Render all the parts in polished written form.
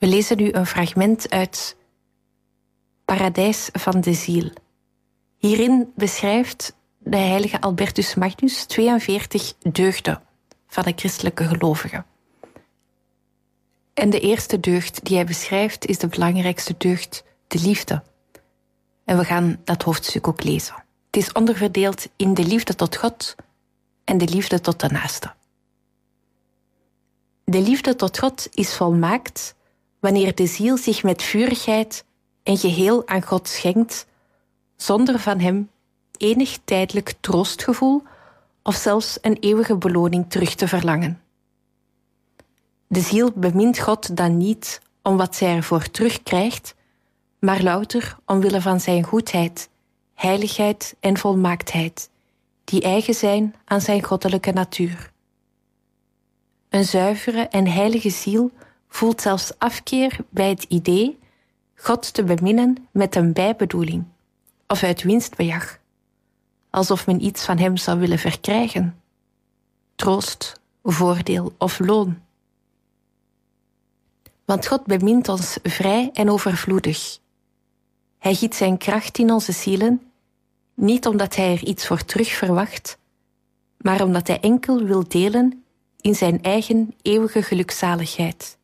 We lezen nu een fragment uit Paradijs van de Ziel. Hierin beschrijft de heilige Albertus Magnus 42 deugden van de christelijke gelovigen. En de eerste deugd die hij beschrijft is de belangrijkste deugd, de liefde. En we gaan dat hoofdstuk ook lezen. Het is onderverdeeld in de liefde tot God en de liefde tot de naaste. De liefde tot God is volmaakt wanneer de ziel zich met vurigheid en geheel aan God schenkt, zonder van hem enig tijdelijk troostgevoel of zelfs een eeuwige beloning terug te verlangen. De ziel bemint God dan niet om wat zij ervoor terugkrijgt, maar louter omwille van zijn goedheid, heiligheid en volmaaktheid, die eigen zijn aan zijn goddelijke natuur. Een zuivere en heilige ziel voelt zelfs afkeer bij het idee God te beminnen met een bijbedoeling of uit winstbejag, alsof men iets van hem zou willen verkrijgen, troost, voordeel of loon. Want God bemint ons vrij en overvloedig. Hij giet zijn kracht in onze zielen, niet omdat hij er iets voor terug verwacht, maar omdat hij enkel wil delen in zijn eigen eeuwige gelukzaligheid.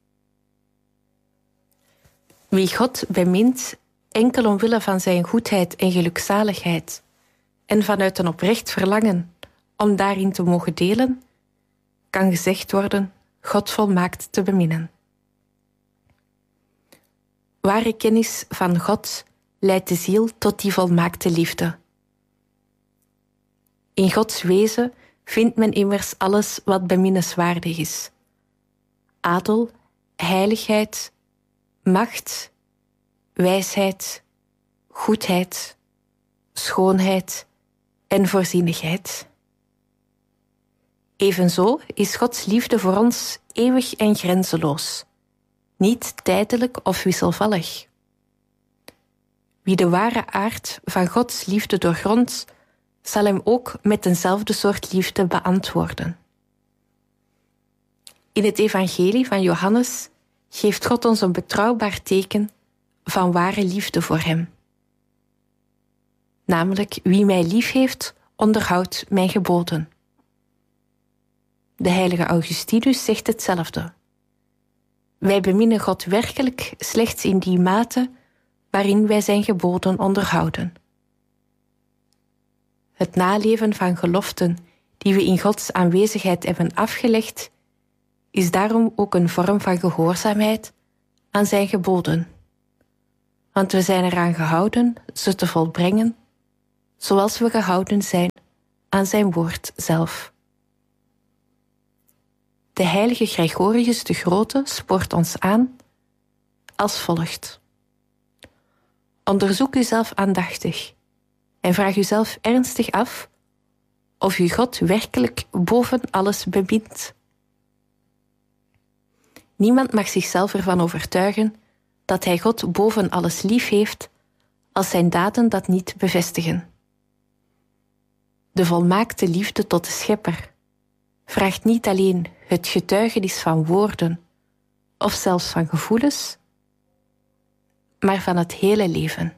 Wie God bemint, enkel omwille van zijn goedheid en gelukzaligheid, en vanuit een oprecht verlangen om daarin te mogen delen, kan gezegd worden God volmaakt te beminnen. Ware kennis van God leidt de ziel tot die volmaakte liefde. In Gods wezen vindt men immers alles wat beminnenswaardig is. Adel, heiligheid, macht, wijsheid, goedheid, schoonheid en voorzienigheid. Evenzo is Gods liefde voor ons eeuwig en grenzeloos, niet tijdelijk of wisselvallig. Wie de ware aard van Gods liefde doorgrondt, zal hem ook met eenzelfde soort liefde beantwoorden. In het evangelie van Johannes geeft God ons een betrouwbaar teken van ware liefde voor hem. Namelijk, wie mij lief heeft, onderhoudt mijn geboden. De heilige Augustinus zegt hetzelfde. Wij beminnen God werkelijk slechts in die mate waarin wij zijn geboden onderhouden. Het naleven van geloften die we in Gods aanwezigheid hebben afgelegd, is daarom ook een vorm van gehoorzaamheid aan zijn geboden. Want we zijn eraan gehouden ze te volbrengen, zoals we gehouden zijn aan zijn woord zelf. De heilige Gregorius de Grote spoort ons aan als volgt. Onderzoek uzelf aandachtig en vraag uzelf ernstig af of u God werkelijk boven alles bemint. Niemand mag zichzelf ervan overtuigen dat hij God boven alles lief heeft als zijn daden dat niet bevestigen. De volmaakte liefde tot de Schepper vraagt niet alleen het getuigenis van woorden of zelfs van gevoelens, maar van het hele leven.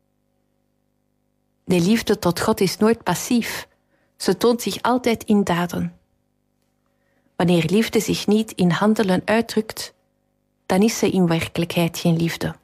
De liefde tot God is nooit passief, ze toont zich altijd in daden. Wanneer liefde zich niet in handelen uitdrukt, dan is ze in werkelijkheid geen liefde.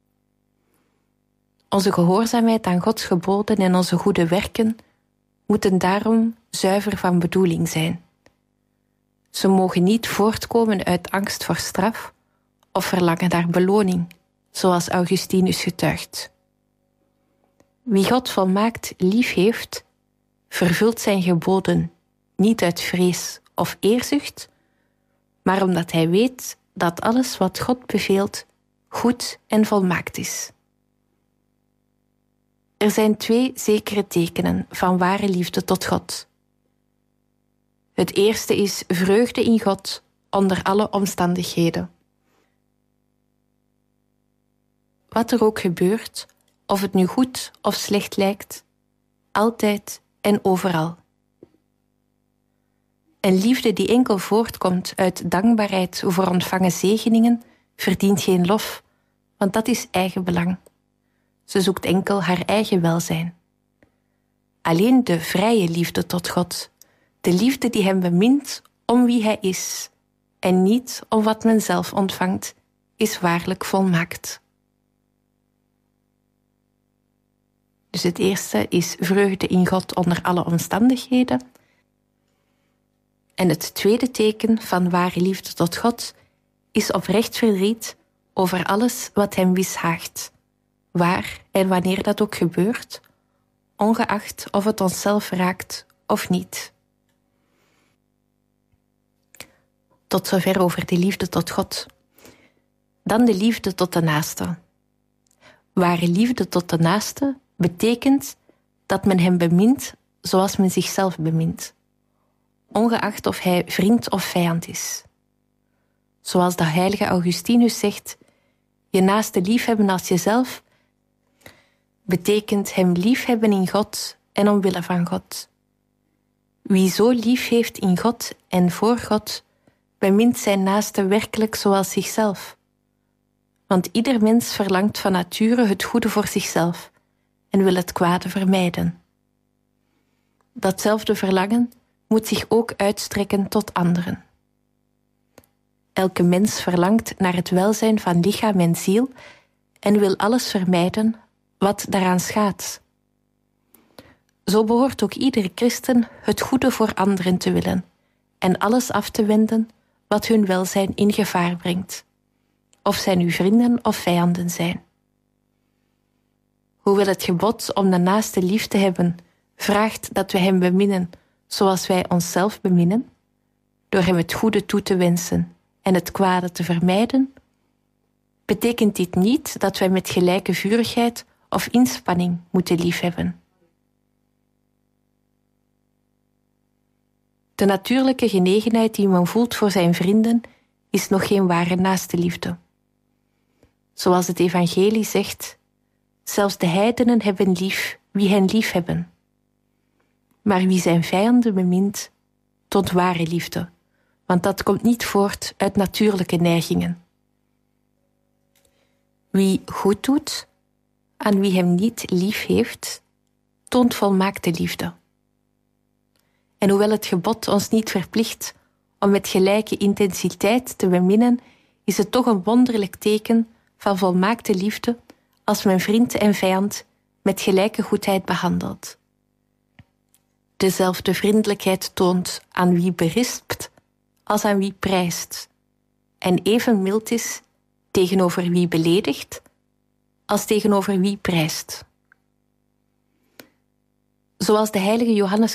Onze gehoorzaamheid aan Gods geboden en onze goede werken moeten daarom zuiver van bedoeling zijn. Ze mogen niet voortkomen uit angst voor straf of verlangen naar beloning, zoals Augustinus getuigt. Wie God volmaakt lief heeft, vervult zijn geboden niet uit vrees of eerzucht, maar omdat hij weet dat alles wat God beveelt goed en volmaakt is. Er zijn 2 zekere tekenen van ware liefde tot God. Het eerste is vreugde in God onder alle omstandigheden. Wat er ook gebeurt, of het nu goed of slecht lijkt, altijd en overal. Een liefde die enkel voortkomt uit dankbaarheid voor ontvangen zegeningen verdient geen lof, want dat is eigen belang. Ze zoekt enkel haar eigen welzijn. Alleen de vrije liefde tot God, de liefde die hem bemint om wie hij is en niet om wat men zelf ontvangt, is waarlijk volmaakt. Dus het eerste is vreugde in God onder alle omstandigheden. En het tweede teken van ware liefde tot God is oprecht verdriet over alles wat hem mishaagt, waar en wanneer dat ook gebeurt, ongeacht of het onszelf raakt of niet. Tot zover over de liefde tot God. Dan de liefde tot de naaste. Ware liefde tot de naaste betekent dat men hem bemint zoals men zichzelf bemint, ongeacht of hij vriend of vijand is. Zoals de heilige Augustinus zegt, je naaste liefhebben als jezelf betekent hem liefhebben in God en omwille van God. Wie zo lief heeft in God en voor God, bemint zijn naaste werkelijk zoals zichzelf. Want ieder mens verlangt van nature het goede voor zichzelf en wil het kwade vermijden. Datzelfde verlangen moet zich ook uitstrekken tot anderen. Elke mens verlangt naar het welzijn van lichaam en ziel en wil alles vermijden wat daaraan schaadt. Zo behoort ook iedere christen het goede voor anderen te willen en alles af te wenden wat hun welzijn in gevaar brengt, of zij nu vrienden of vijanden zijn. Hoewel het gebod om de naaste lief te hebben vraagt dat we hem beminnen zoals wij onszelf beminnen, door hem het goede toe te wensen en het kwade te vermijden, betekent dit niet dat wij met gelijke vurigheid of inspanning moeten liefhebben. De natuurlijke genegenheid die men voelt voor zijn vrienden is nog geen ware naaste liefde. Zoals het evangelie zegt, zelfs de heidenen hebben lief wie hen lief hebben. Maar wie zijn vijanden bemint, toont ware liefde, want dat komt niet voort uit natuurlijke neigingen. Wie goed doet aan wie hem niet lief heeft, toont volmaakte liefde. En hoewel het gebod ons niet verplicht om met gelijke intensiteit te beminnen, is het toch een wonderlijk teken van volmaakte liefde als men vriend en vijand met gelijke goedheid behandelt. Dezelfde vriendelijkheid toont aan wie berispt als aan wie prijst, en even mild is tegenover wie beledigt als tegenover wie prijst. Zoals de heilige Johannes